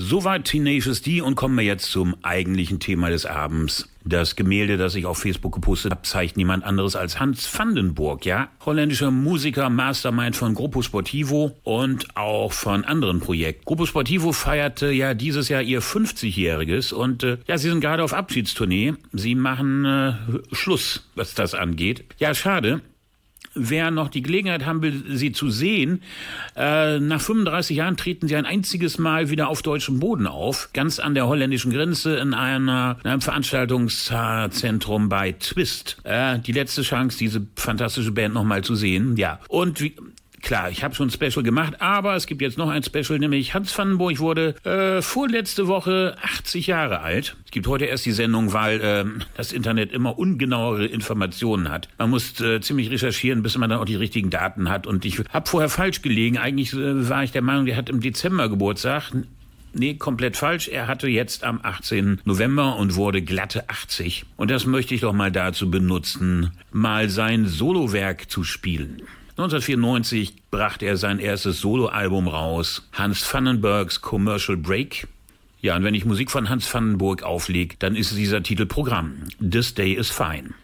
Soweit Tenacious D und kommen wir jetzt zum eigentlichen Thema des Abends. Das Gemälde, das ich auf Facebook gepostet habe, zeigt niemand anderes als Hans van den Burg, ja? Holländischer Musiker, Mastermind von Grupo Sportivo und auch von anderen Projekten. Grupo Sportivo feierte ja dieses Jahr ihr 50-jähriges und sie sind gerade auf Abschiedstournee. Sie machen Schluss, was das angeht. Ja, schade. Wer noch die Gelegenheit haben will, sie zu sehen, nach 35 Jahren treten sie ein einziges Mal wieder auf deutschem Boden auf, ganz an der holländischen Grenze in einem Veranstaltungszentrum bei Twist. Die letzte Chance, diese fantastische Band nochmal zu sehen. Ja, und klar, ich habe schon ein Special gemacht, aber es gibt jetzt noch ein Special, nämlich Hans van den Burg wurde vorletzte Woche 80 Jahre alt. Es gibt heute erst die Sendung, weil das Internet immer ungenauere Informationen hat. Man muss ziemlich recherchieren, bis man dann auch die richtigen Daten hat. Und ich habe vorher falsch gelegen. Eigentlich war ich der Meinung, der hat im Dezember Geburtstag. Nee, komplett falsch. Er hatte jetzt am 18. November und wurde glatte 80. Und das möchte ich doch mal dazu benutzen, mal sein Solowerk zu spielen. 1994 brachte er sein erstes Soloalbum raus, Hans van den Burg's Commercial Break. Ja, und wenn ich Musik von Hans van den Burg auflege, dann ist dieser Titel Programm. This Day is Fine.